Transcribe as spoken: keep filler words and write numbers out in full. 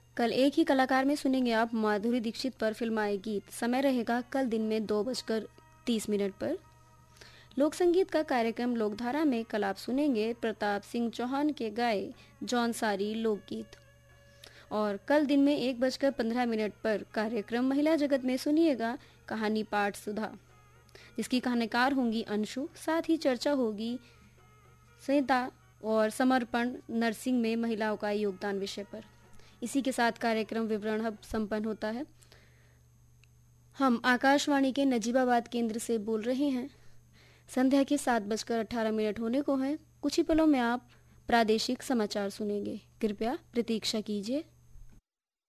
कल एक ही कलाकार में सुनेंगे आप माधुरी दीक्षित पर फिल्माए गीत। समय रहेगा कल दिन में दो बजकर तीस मिनट पर। लोक संगीत का कार्यक्रम लोकधारा में कल आप सुनेंगे प्रताप सिंह चौहान के गाए जौनसारी लोकगीत। और कल दिन में एक बजकर पंद्रह मिनट पर कार्यक्रम महिला जगत में सुनिएगा कहानी पाठ सुधा, जिसकी कहानीकार होंगी अंशु। साथ ही चर्चा होगी संहिता और समर्पण नर्सिंग में महिलाओं का योगदान विषय पर। इसी के साथ कार्यक्रम विवरण अब संपन्न होता है। हम आकाशवाणी के नजीबाबाद केंद्र से बोल रहे हैं। संध्या के सात बजकर अठारह मिनट होने को हैं। कुछ ही पलों में आप प्रादेशिक समाचार सुनेंगे। कृपया प्रतीक्षा कीजिए।